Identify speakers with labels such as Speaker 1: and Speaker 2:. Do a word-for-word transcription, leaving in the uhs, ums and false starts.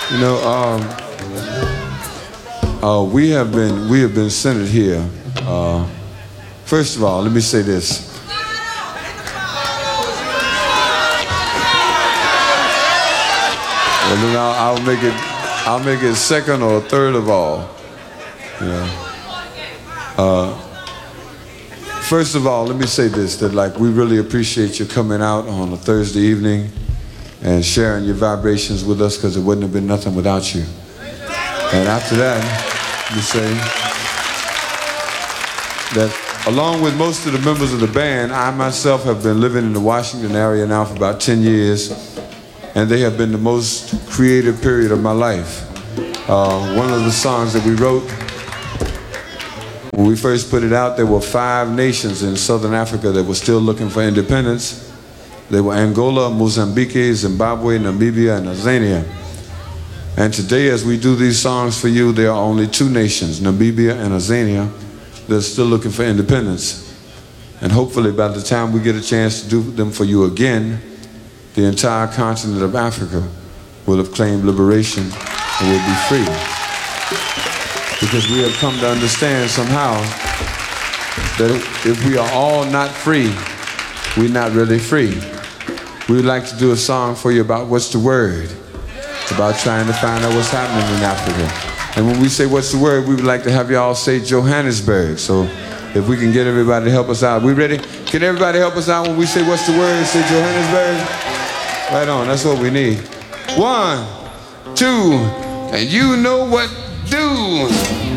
Speaker 1: You know, um, uh, we have been we have been centered here. Uh, first of all, let me say this. And then I'll, I'll make it I'll make it second or third of all. Yeah. Uh, first of all, let me say this: that like we really appreciate you coming out on a Thursday evening and sharing your vibrations with us, because it wouldn't have been nothing without you. And after that, let me say that along with most of the members of the band, I myself have been living in the Washington area now for about ten years, and they have been the most creative period of my life. Uh, one of the songs that we wrote, when we first put it out, there were five nations in Southern Africa that were still looking for independence. They were Angola, Mozambique, Zimbabwe, Namibia, and Tanzania. And today, as we do these songs for you, there are only two nations, Namibia and Tanzania, that are still looking for independence. And hopefully, by the time we get a chance to do them for you again, the entire continent of Africa will have claimed liberation and will be free. Because we have come to understand somehow that if we are all not free, we're not really free. We would like to do a song for you about what's the word. It's about trying to find out what's happening in Africa. And when we say what's the word, we would like to have you all say Johannesburg. So if we can get everybody to help us out. We ready? Can everybody help us out when we say what's the word? Say Johannesburg? Right on, that's what we need. One, two, and you know what do.